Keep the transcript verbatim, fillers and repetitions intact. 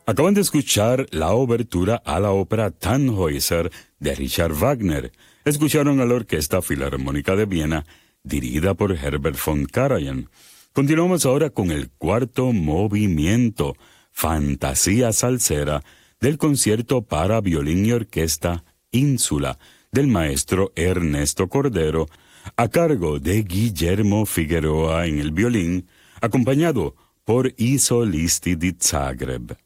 Acaban de escuchar la obertura a la ópera Tannhäuser de Richard Wagner. Escucharon a la Orquesta Filarmónica de Viena, dirigida por Herbert von Karajan. Continuamos ahora con el cuarto movimiento, Fantasía Salsera, del concierto para violín y orquesta Ínsula, del maestro Ernesto Cordero, a cargo de Guillermo Figueroa en el violín, acompañado por I Solisti di Zagreb.